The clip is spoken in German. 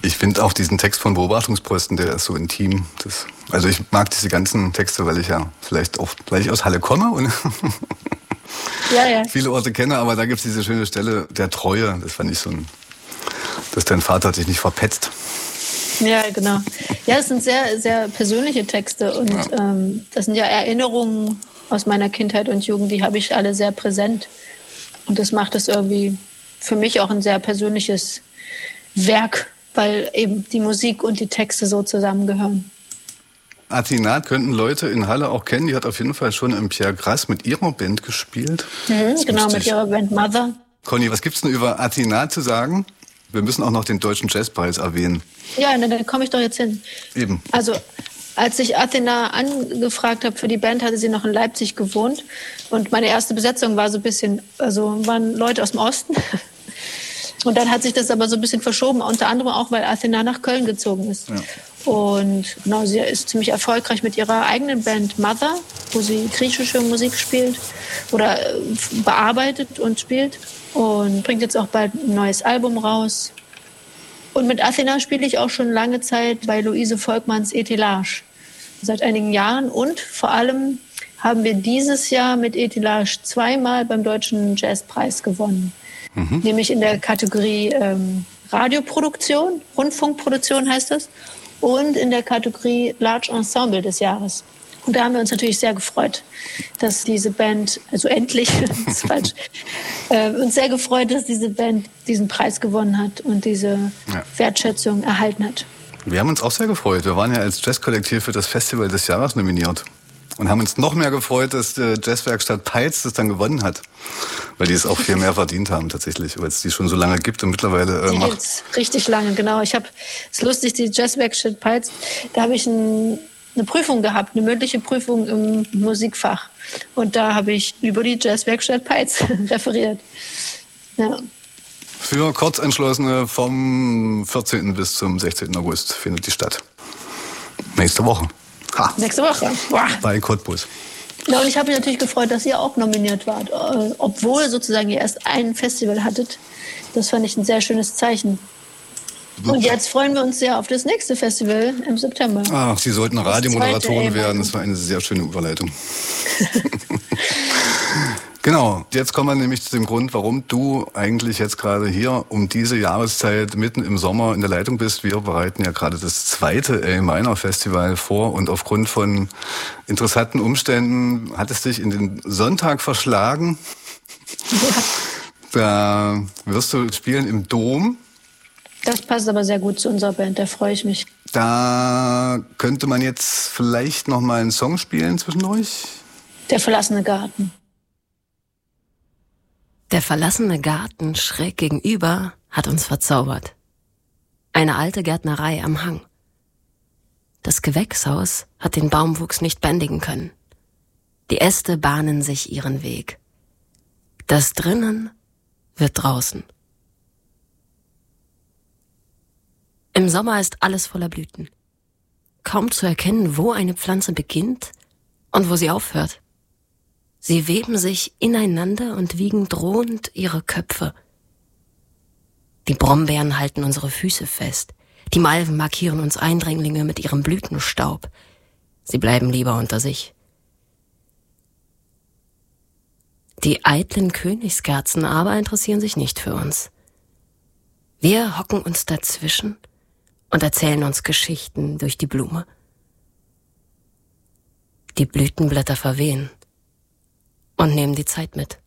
Ich finde auch diesen Text von Beobachtungsposten, der ist so intim. Also ich mag diese ganzen Texte, weil ich aus Halle komme und ja. viele Orte kenne, aber da gibt es diese schöne Stelle der Treue. Das fand ich dass dein Vater dich nicht verpetzt. Ja, genau. Ja, das sind sehr, sehr persönliche Texte und das sind ja Erinnerungen aus meiner Kindheit und Jugend, die habe ich alle sehr präsent. Und das macht es irgendwie für mich auch ein sehr persönliches Werk, weil eben die Musik und die Texte so zusammengehören. Atinat könnten Leute in Halle auch kennen. Die hat auf jeden Fall schon im Pierre Grass mit ihrer Band gespielt. Genau, mit ihrer Band Mother. Conny, was gibt's denn über Atinat zu sagen? Wir müssen auch noch den Deutschen Jazzpreis erwähnen. Ja, da komme ich doch jetzt hin. Eben. Also, als ich Athena angefragt habe für die Band, hatte sie noch in Leipzig gewohnt. Und meine erste Besetzung war so ein bisschen, waren Leute aus dem Osten. Und dann hat sich das aber so ein bisschen verschoben, unter anderem auch, weil Athena nach Köln gezogen ist. Ja. Und genau, sie ist ziemlich erfolgreich mit ihrer eigenen Band Mother, wo sie griechische Musik spielt oder bearbeitet und spielt. Und bringt jetzt auch bald ein neues Album raus. Und mit Athena spiele ich auch schon lange Zeit bei Luise Volkmanns Etilage. Seit einigen Jahren. Und vor allem haben wir dieses Jahr mit Etilage 2-mal beim Deutschen Jazzpreis gewonnen. Nämlich in der Kategorie Radioproduktion, Rundfunkproduktion heißt das. Und in der Kategorie Large Ensemble des Jahres. Und da haben wir uns natürlich sehr gefreut, dass diese Band, also endlich, das ist falsch, uns sehr gefreut, dass diese Band diesen Preis gewonnen hat und diese Wertschätzung erhalten hat. Wir haben uns auch sehr gefreut. Wir waren ja als Jazzkollektiv für das Festival des Jahres nominiert. Und haben uns noch mehr gefreut, dass die Jazzwerkstatt Peitz das dann gewonnen hat. Weil die es auch viel mehr verdient haben tatsächlich, weil es die schon so lange gibt und mittlerweile die gibt's richtig lange, genau. Es ist lustig, die Jazzwerkstatt Peitz, da habe ich eine Prüfung gehabt, eine mündliche Prüfung im Musikfach. Und da habe ich über die Jazzwerkstatt Peitz referiert. Ja. Für Kurzentschlossene vom 14. bis zum 16. August findet die statt. Nächste Woche. Ha. Nächste Woche. Boah. Bei Cottbus. Ja, und ich habe mich natürlich gefreut, dass ihr auch nominiert wart, obwohl sozusagen ihr erst ein Festival hattet. Das fand ich ein sehr schönes Zeichen. Und jetzt freuen wir uns sehr auf das nächste Festival im September. Ach, Sie sollten Radiomoderatoren werden. Das war eine sehr schöne Überleitung. Genau, jetzt kommen wir nämlich zu dem Grund, warum du eigentlich jetzt gerade hier um diese Jahreszeit mitten im Sommer in der Leitung bist. Wir bereiten ja gerade das zweite A-Minor Festival vor und aufgrund von interessanten Umständen hat es dich in den Sonntag verschlagen. Ja. Da wirst du spielen im Dom. Das passt aber sehr gut zu unserer Band, da freue ich mich. Da könnte man jetzt vielleicht noch mal einen Song spielen zwischendurch. Der verlassene Garten. Der verlassene Garten schräg gegenüber hat uns verzaubert. Eine alte Gärtnerei am Hang. Das Gewächshaus hat den Baumwuchs nicht bändigen können. Die Äste bahnen sich ihren Weg. Das drinnen wird draußen. Im Sommer ist alles voller Blüten. Kaum zu erkennen, wo eine Pflanze beginnt und wo sie aufhört. Sie weben sich ineinander und wiegen drohend ihre Köpfe. Die Brombeeren halten unsere Füße fest. Die Malven markieren uns Eindringlinge mit ihrem Blütenstaub. Sie bleiben lieber unter sich. Die eitlen Königskerzen aber interessieren sich nicht für uns. Wir hocken uns dazwischen und erzählen uns Geschichten durch die Blume. Die Blütenblätter verwehen und nehmen die Zeit mit.